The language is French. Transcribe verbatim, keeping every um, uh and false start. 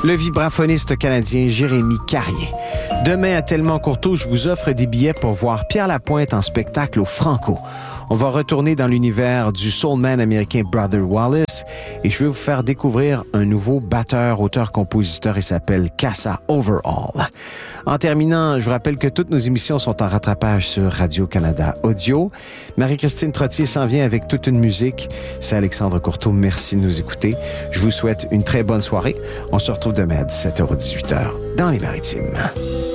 le vibraphoniste canadien Jérémy Carrier. Demain, à Tellement Courteau, je vous offre des billets pour voir Pierre Lapointe en spectacle au Franco. On va retourner dans l'univers du soulman américain Brother Wallace et je vais vous faire découvrir un nouveau batteur, auteur, compositeur. Il s'appelle Casa Overall. En terminant, je vous rappelle que toutes nos émissions sont en rattrapage sur Radio-Canada Audio. Marie-Christine Trottier s'en vient avec toute une musique. C'est Alexandre Courteau. Merci de nous écouter. Je vous souhaite une très bonne soirée. On se retrouve demain à dix-sept heures ou dix-huit heures dans les Maritimes.